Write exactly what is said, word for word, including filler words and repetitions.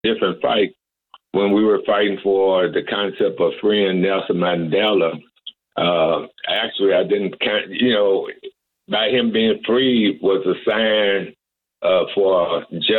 different fight when we were fighting for the concept of freeing Nelson Mandela. Uh, actually, I didn't, you know, by him being free was a sign uh, for justice